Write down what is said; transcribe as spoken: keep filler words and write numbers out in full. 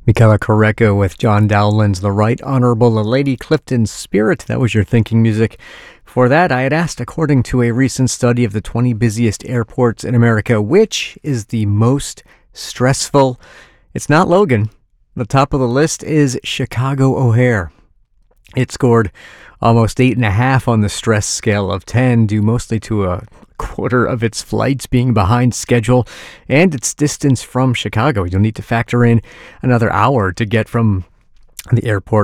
Michaela Correco with John Dowland's The Right Honorable Lady Clifton's Spirit. That was your thinking music. For that, I had asked, according to a recent study of the twenty busiest airports in America, which is the most stressful? It's not Logan. The top of the list is Chicago O'Hare. It scored almost eight and a half on the stress scale of ten, due mostly to a quarter of its flights being behind schedule and its distance from Chicago. You'll need to factor in another hour to get from the airport